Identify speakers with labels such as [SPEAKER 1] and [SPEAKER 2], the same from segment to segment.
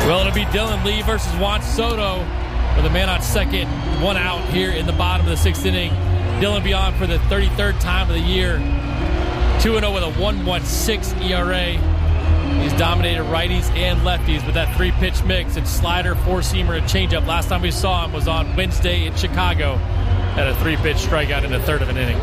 [SPEAKER 1] Well, it'll be Dylan Lee versus Juan Soto with a man on second, one out here in the bottom of the sixth inning. Dylan beyond for the 33rd time of the year. 2-0 with a 1.16 ERA. He's dominated righties and lefties with that three-pitch mix. It's slider, four-seamer, and changeup. Last time we saw him was on Wednesday in Chicago. Had a three-pitch strikeout in the third of an inning.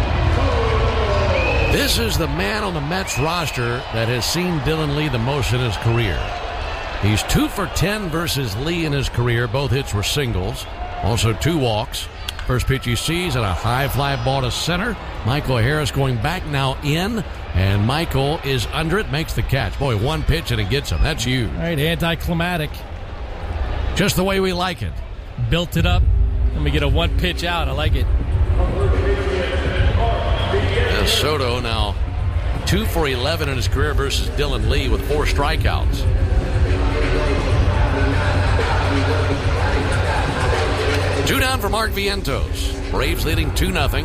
[SPEAKER 2] This is the man on the Mets roster that has seen Dylan Lee the most in his career. He's 2 for 10 versus Lee in his career. Both hits were singles. Also 2 walks. First pitch he sees and a high fly ball to center. Michael Harris going back now in. And Michael is under it, makes the catch. Boy, one pitch and it gets him. That's huge.
[SPEAKER 1] All right, anticlimactic.
[SPEAKER 2] Just the way we like it.
[SPEAKER 1] Built it up, and we get a one pitch out. I like it.
[SPEAKER 2] Soto now 2 for 11 in his career versus Dylan Lee with 4 strikeouts. Two down for Mark Vientos. Braves leading 2-0.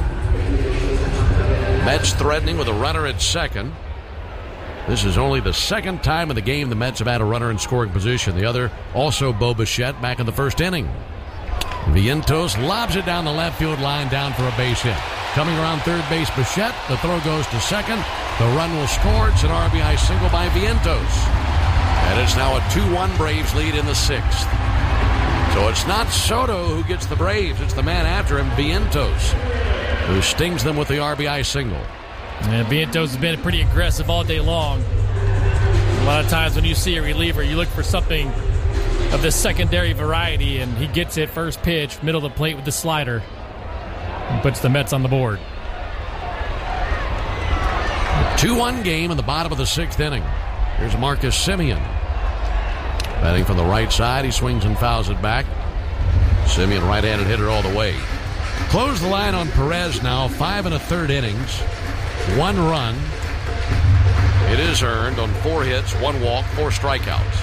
[SPEAKER 2] Mets threatening with a runner at second. This is only the second time in the game the Mets have had a runner in scoring position. The other also Bo Bichette back in the first inning. Vientos lobs it down the left field line down for a base hit. Coming around third base, Bichette. The throw goes to second. The run will score. It's an RBI single by Vientos. And it's now a 2-1 Braves lead in the sixth. So it's not Soto who gets the Braves. It's the man after him, Vientos, who stings them with the RBI single.
[SPEAKER 1] And Vientos has been pretty aggressive all day long. A lot of times when you see a reliever, you look for something of the secondary variety, and he gets it first pitch, middle of the plate with the slider, and puts the Mets on the board.
[SPEAKER 2] 2-1 game in the bottom of the sixth inning. Here's Marcus Semien. Batting from the right side, he swings and fouls it back. Semien, right-handed hitter all the way. Close the line on Perez now, 5 1/3 innings, 1 run. It is earned on 4 hits, 1 walk, 4 strikeouts.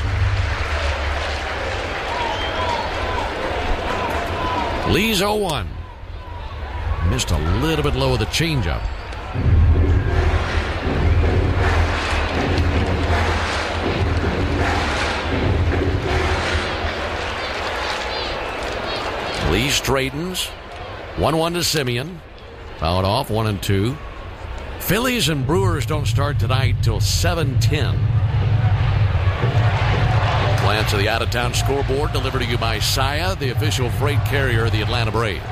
[SPEAKER 2] Lee's 0-1. Missed a little bit low with the changeup. Lee straightens. 1-1 to Semien. Fouled off, 1-2. Phillies and Brewers don't start tonight till 7:10. Glance of the out-of-town scoreboard delivered to you by Saia, the official freight carrier of the Atlanta Braves.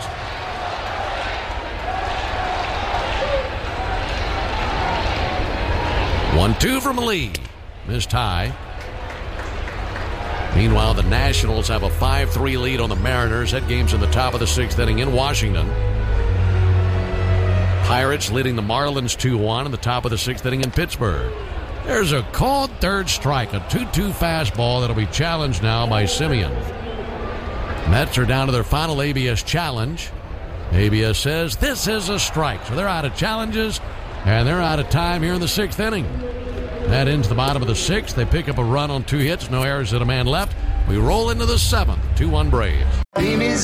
[SPEAKER 2] One-two from Lee. Missed high. Meanwhile, the Nationals have a 5-3 lead on the Mariners. That game's in the top of the sixth inning in Washington. Pirates leading the Marlins 2-1 in the top of the sixth inning in Pittsburgh. There's a called third strike, a 2-2 fastball that'll be challenged now by Semien. Mets are down to their final ABS challenge. ABS says this is a strike, so they're out of challenges, and they're out of time here in the sixth inning. That ends the bottom of the sixth. They pick up a run on 2 hits, no errors and a man left. We roll into the seventh, 2-1 Braves.